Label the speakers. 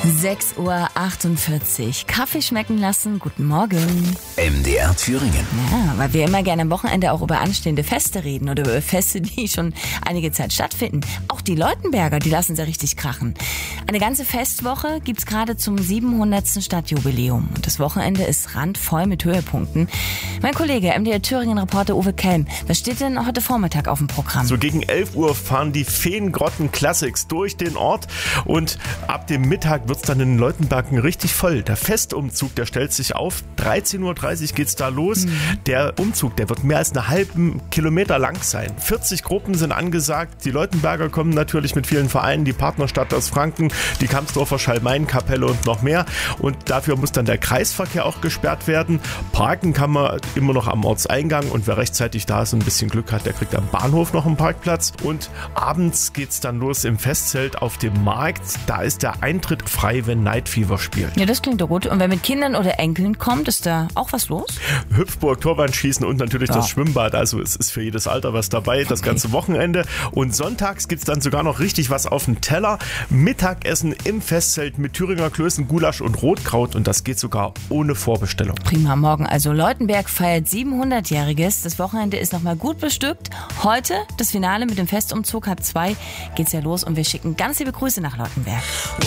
Speaker 1: 6:48 Uhr. Kaffee schmecken lassen. Guten Morgen.
Speaker 2: MDR Thüringen.
Speaker 1: Ja, weil wir immer gerne am Wochenende auch über anstehende Feste reden oder über Feste, die schon einige Zeit stattfinden. Auch die Leutenberger, die lassen sie richtig krachen. Eine ganze Festwoche gibt's gerade zum 700. Stadtjubiläum. Und das Wochenende ist randvoll mit Höhepunkten. Mein Kollege, MDR Thüringen-Reporter Uwe Kelm, was steht denn heute Vormittag auf dem Programm?
Speaker 3: So gegen 11 Uhr fahren die Feengrotten Classics durch den Ort und ab dem Mittag wird's dann in Leutenbergen richtig voll. Der Festumzug, der stellt sich auf. 13:30 Uhr geht's da los. Der Umzug, der wird mehr als einen halben Kilometer lang sein. 40 Gruppen sind angesagt. Die Leutenberger kommen natürlich mit vielen Vereinen, die Partnerstadt aus Franken, die Kamsdorfer Schalmeien-Kapelle und noch mehr. Und dafür muss dann der Kreisverkehr auch gesperrt werden. Parken kann man immer noch am Ortseingang und wer rechtzeitig da ist und ein bisschen Glück hat, der kriegt am Bahnhof noch einen Parkplatz. Und abends geht's dann los im Festzelt auf dem Markt. Da ist der Eintritt frei, wenn Night Fever spielt.
Speaker 1: Ja, das klingt doch gut. Und wer mit Kindern oder Enkeln kommt, ist da auch was los?
Speaker 3: Hüpfburg, Torwandschießen und natürlich das Schwimmbad. Also es ist für jedes Alter was dabei, das ganze Wochenende. Und sonntags gibt's dann sogar noch richtig was auf dem Teller. Mittagessen im Festzelt mit Thüringer Klößen, Gulasch und Rotkraut. Und das geht sogar ohne Vorbestellung.
Speaker 1: Prima, morgen also Leutenberg feiert 700-Jähriges. Das Wochenende ist nochmal gut bestückt. Heute das Finale mit dem Festumzug. 1:30 geht's ja los und wir schicken ganz liebe Grüße nach Leutenberg.